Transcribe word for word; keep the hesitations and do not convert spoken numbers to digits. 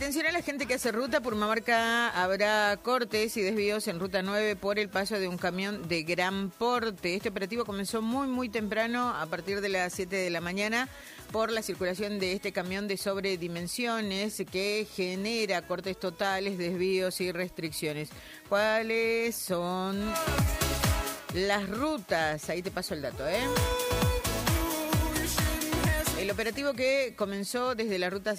Atención a la gente que hace ruta, Purmamarca habrá cortes y desvíos en ruta nueve por el paso de un camión de gran porte. Este operativo comenzó muy muy temprano, a partir de las siete de la mañana, por la circulación de este camión de sobredimensiones que genera cortes totales, desvíos y restricciones. ¿Cuáles son las rutas? Ahí te paso el dato, ¿eh? El operativo que comenzó desde la ruta